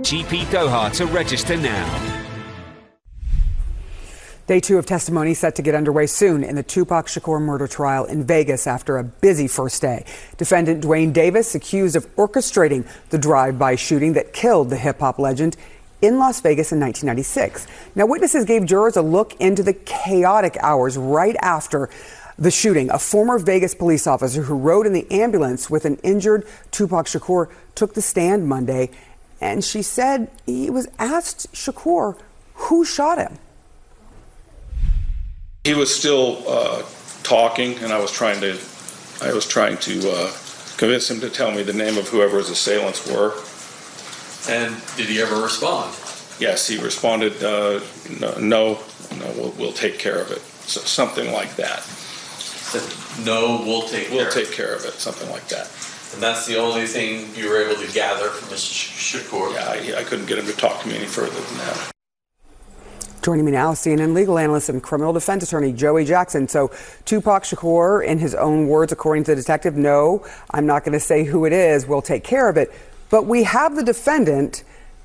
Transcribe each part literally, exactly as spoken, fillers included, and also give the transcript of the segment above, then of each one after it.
G P Doha to register now. Day two of testimony set to get underway soon in the Tupac Shakur murder trial in Vegas after a busy first day. Defendant Dwayne Davis accused of orchestrating the drive-by shooting that killed the hip-hop legend in Las Vegas in nineteen ninety-six. Now, witnesses gave jurors a look into the chaotic hours right after the shooting. A former Vegas police officer who rode in the ambulance with an injured Tupac Shakur took the stand Monday, and she said he was asked Shakur who shot him. He was still uh, talking, and I was trying to, I was trying to uh, convince him to tell me the name of whoever his assailants were. And did he ever respond? Yes, he responded, uh, no, no, no we'll, we'll take care of it. So, something like that. Said, no, we'll take care We'll of take it. care of it, something like that. And that's the only thing you were able to gather from Mister Shakur? Yeah, I, I couldn't get him to talk to me any further than that. Joining me now, C N N legal analyst and criminal defense attorney Joey Jackson. So Tupac Shakur, in his own words, according to the detective, no, I'm not going to say who it is. We'll take care of it. But we have the defendant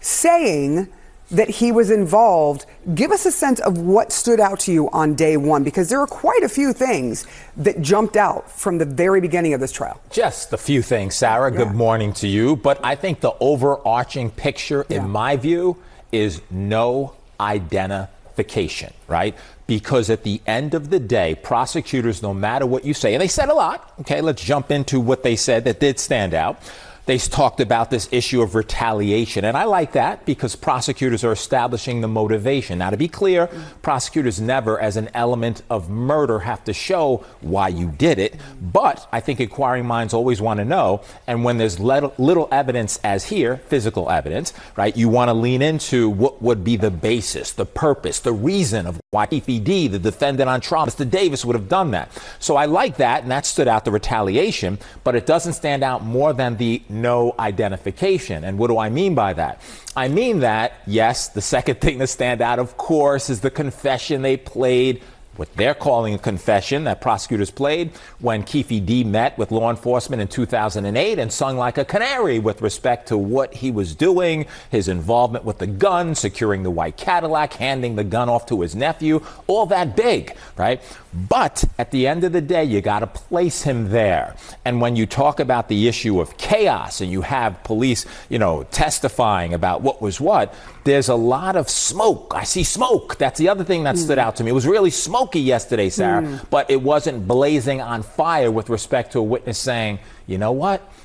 saying that he was involved. Give us a sense of what stood out to you on day one, because there are quite a few things that jumped out from the very beginning of this trial. Just a few things, Sarah. Yeah. Good morning to you. But I think the overarching picture, yeah. in my view, is no identification, right? Because at the end of the day, prosecutors, no matter what you say, and they said a lot, okay, let's jump into what they said that did stand out. They talked about this issue of retaliation, and I like that because prosecutors are establishing the motivation. Now, to be clear, prosecutors never, as an element of murder, have to show why you did it, but I think inquiring minds always want to know, and when there's little, little evidence, as here, physical evidence, right, you want to lean into what would be the basis, the purpose, the reason of why Keefe D, the defendant on trial, Mister Davis, would have done that. So I like that, and that stood out, the retaliation, but it doesn't stand out more than the no identification. And what do I mean by that? I mean that, yes, the second thing to stand out, of course, is the confession they played, what they're calling a confession that prosecutors played when Keefe D met with law enforcement in two thousand eight and sung like a canary with respect to what he was doing, his involvement with the gun, securing the white Cadillac, handing the gun off to his nephew, all that big, right? But at the end of the day, you got to place him there. And when you talk about the issue of chaos and you have police, you know, testifying about what was what, there's a lot of smoke. I see smoke. That's the other thing that mm. stood out to me. It was really smoky yesterday, Sarah, mm. but it wasn't blazing on fire with respect to a witness saying, you know what?